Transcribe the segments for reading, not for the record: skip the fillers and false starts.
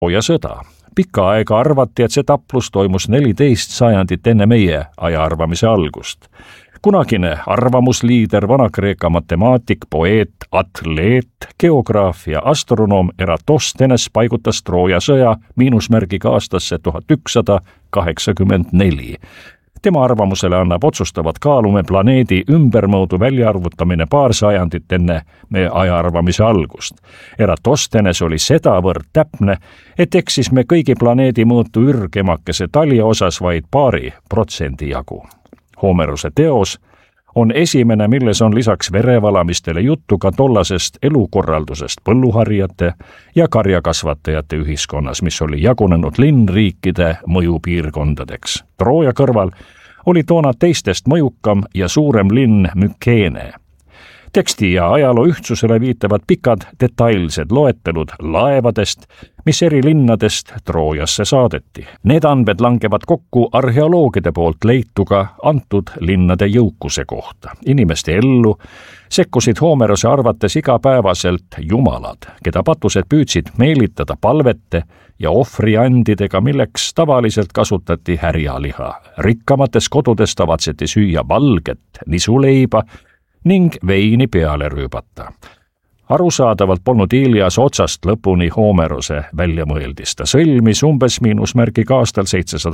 Trooja sõda. Pikka aega arvati, et see taplus toimus 14 sajandit enne meie ajaarvamise algust. Kunagine arvamusliider, Vana-Kreeka matemaatik, poeet, atleet, geograaf ja astronoom Eratosthenes paigutas Trooja sõja miinusmärgiga aastasse 1184. Tema arvamusele annab otsustavat kaalume planeedi ümbermõõdu väljaarvutamine paar sajandit enne meie ajaarvamise algust. Eratosthenes oli sedavõrd täpne, et eksis me kõigi planeedi mõõtu ürgemakese talja osas vaid 2% jagu. Homeruse teos on esimene, milles on lisaks verevalamistele juttu ka tollasest elukorraldusest põlluharjate ja karjakasvatajate ühiskonnas, mis oli jagunenud linnriikide mõjupiirkondadeks. Trooja kõrval oli toona teistest mõjukam ja suurem linn Mükeene. Teksti ja ajaloo ühtsusele viitavad pikad detailsed loetelud laevadest, mis eri linnadest Troojasse saadeti. Need andmed langevad kokku arheoloogide poolt leituga antud linnade jõukuse kohta. Inimeste ellu sekkusid Homerose arvates igapäevaselt jumalad, keda patused püüdsid meelitada palvete ja ohvriandidega, milleks tavaliselt kasutati härjaliha. Rikkamates kodudes tavatseti süüa valget nisuleiba ning veini peale rüübata. Arusaadavalt polnud Ilias otsast lõpuni Homerose väljamõeldis. Ta sõlmis umbes miinusmärgiga aastal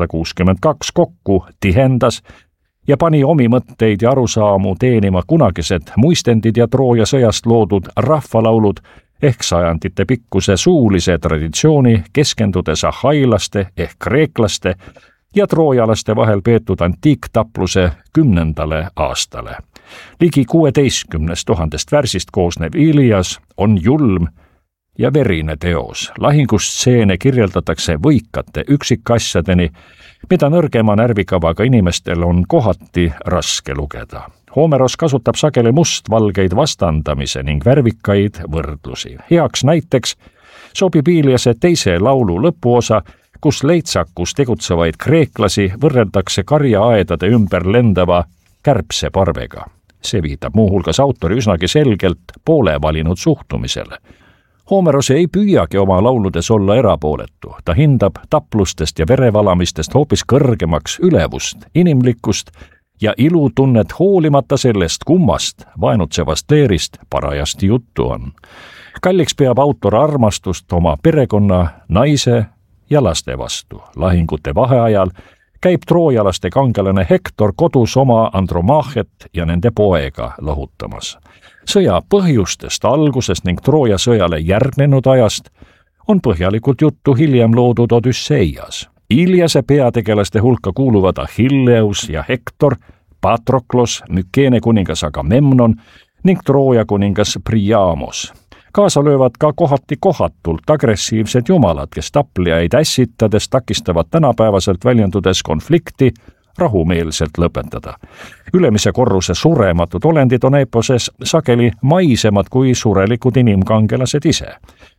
762 kokku, tihendas ja pani omi mõtteid ja arusaamu teenima kunagised muistendid ja Trooja sõjast loodud rahvalaulud ehk sajandite pikkuse suulise traditsiooni, keskendudes ahhailaste ehk kreeklaste ja troojalaste vahel peetud antiiktapluse 10. aastale. Ligi 16 000 värsist koosnev Ilias on julm ja verine teos. Lahingustseene kirjeldatakse võikate üksikasjadeni, mida nõrgema närvikavaga inimestel on kohati raske lugeda. Homeros kasutab sageli mustvalgeid vastandamise ning värvikaid võrdlusi. Heaks näiteks sobib Iliase teise laulu lõpuosa, kus leitsakus tegutsevaid kreeklasi võrreldakse karjaaedade ümber lendava kärbseparvega. See viitab muuhulgas autori üsnagi selgelt poole valinud suhtumisele. Homeros ei püüagi oma lauludes olla erapooletu. Ta hindab taplustest ja verevalamistest hoopis kõrgemaks ülevust, inimlikkust ja ilutunnet hoolimata sellest, kummast vaenutsevast leerist parajasti juttu on. Kalliks peab autor armastust oma perekonna, naise ja laste vastu. Lahingute vaheajal käib troojalaste kangelane Hektor kodus oma Andromachet ja nende poega lohutamas. Sõja põhjustest, algusest ning Trooja sõjale järgnenud ajast on põhjalikult juttu hiljem loodud Odüsseias. Iliase peategelaste hulka kuuluvad Achilleus ja Hektor, Patroklos, Mükeene kuningas Agamemnon ning Trooja kuningas Priamos. Kaasa löövad ka kohati kohatult agressiivsed jumalad, kes taplijaid ässitades takistavad tänapäevaselt väljendudes konflikti rahumeelselt lõpetada. Ülemise korruse surematud olendid on eeposes sageli maisemad kui surelikud inimkangelased ise.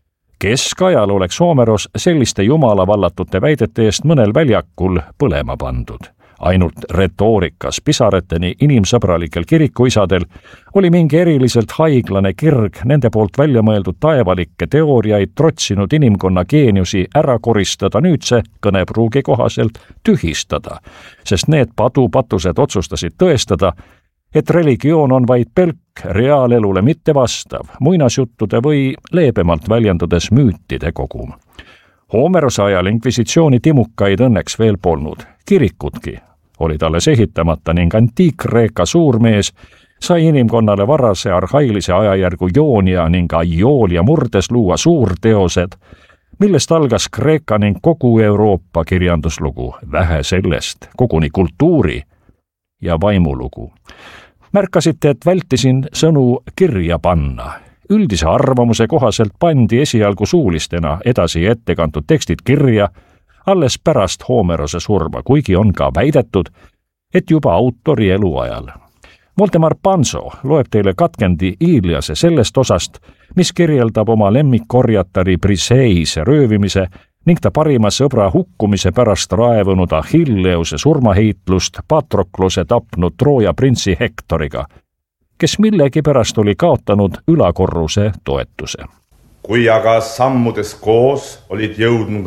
Keskajal oleks Homeros selliste jumalavallatud väidete eest mõnel väljakul põlema pandud. Ainult retoorikas pisareteni inimsõbralikel kirikuisadel oli mingi eriliselt haiglane kirg nende poolt välja mõeldud taevalikke teooriaid trotsinud inimkonna geeniusi ära koristada nüüdse kõnepruugi kohaselt tühistada, sest need patused otsustasid tõestada, et religioon on vaid pelk reaalelule mitte vastav, muinasjuttude või leebemalt väljendudes müütide kogum. Homerose ajal inkvisitsiooni timukaid õnneks veel polnud, kirikutki olid alles ehitamata ning antiik-Kreeka suurmees sai inimkonnale varase arhailise ajajärgu Joonia ning Aioolia murdes luua suurteosed, millest algas Kreeka ning kogu Euroopa kirjanduslugu, vähe sellest, koguni kultuuri ja vaimulugu. Märkasite, et vältisin sõnu kirja panna. Üldise arvamuse kohaselt pandi esialgu suulistena edasi ette kantud tekstid kirja alles pärast Homerose surma, kuigi on ka väidetud, et juba autori eluajal. Voldemar Panso loeb teile katkendi Iliase sellest osast, mis kirjeldab oma lemmikkorjatari Briseise röövimise ning ta parima sõbra hukkumise pärast raevunud Achilleuse surmaheitlust Patroklose tapnud Trooja printsi Hektoriga, kes millegipärast oli kaotanud ülakorruse toetuse. kui aga sammudes koos olid jõudnud